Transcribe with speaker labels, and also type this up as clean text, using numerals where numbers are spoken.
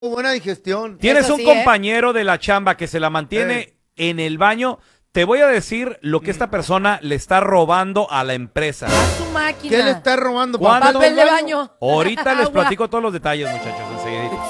Speaker 1: buena digestión.
Speaker 2: Tienes
Speaker 3: Eso
Speaker 2: un
Speaker 3: sí,
Speaker 2: compañero de la chamba que se la mantiene en el baño. Te voy a decir lo que esta persona le está robando a la empresa.
Speaker 3: A su máquina.
Speaker 1: ¿Qué le está robando?
Speaker 2: ¿Cuánto?
Speaker 3: Papel de baño.
Speaker 2: Ahorita les
Speaker 3: Agua.
Speaker 2: platico todos los detalles, muchachos, enseguida.